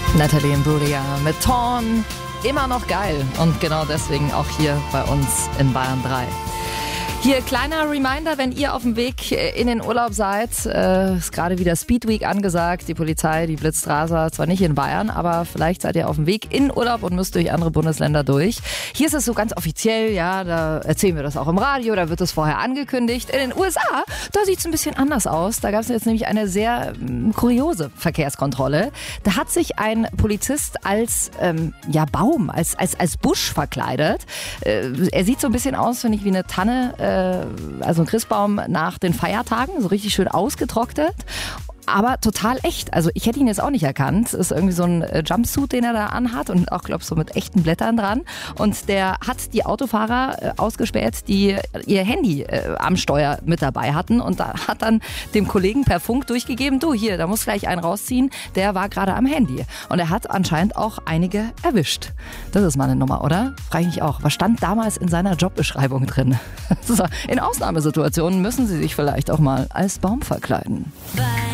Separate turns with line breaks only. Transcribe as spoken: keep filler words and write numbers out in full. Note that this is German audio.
Natalie Imbruglia mit Torn, immer noch geil. Und genau deswegen auch hier bei uns in Bayern drei. Hier kleiner Reminder, wenn ihr auf dem Weg in den Urlaub seid, äh, ist gerade wieder Speed Week angesagt. Die Polizei, die blitzt Raser, zwar nicht in Bayern, aber vielleicht seid ihr auf dem Weg in Urlaub und müsst durch andere Bundesländer durch. Hier ist es so ganz offiziell, ja, da erzählen wir das auch im Radio, da wird es vorher angekündigt. In den U S A, da sieht es ein bisschen anders aus. Da gab es jetzt nämlich eine sehr ähm, kuriose Verkehrskontrolle. Da hat sich ein Polizist als ähm, ja, Baum, als, als, als Busch verkleidet. Äh, er sieht so ein bisschen aus, finde ich, wie eine Tanne, äh, also ein Christbaum nach den Feiertagen, so richtig schön ausgetrocknet. Aber total echt. Also ich hätte ihn jetzt auch nicht erkannt. Das ist irgendwie so ein Jumpsuit, den er da anhat und auch, glaube ich, so mit echten Blättern dran. Und der hat die Autofahrer äh, ausgespäht, die ihr Handy äh, am Steuer mit dabei hatten. Und da hat dann dem Kollegen per Funk durchgegeben, du hier, da muss gleich einen rausziehen. Der war gerade am Handy. Und er hat anscheinend auch einige erwischt. Das ist mal eine Nummer, oder? Frage ich mich auch. Was stand damals in seiner Jobbeschreibung drin? So, in Ausnahmesituationen müssen Sie sich vielleicht auch mal als Baum verkleiden.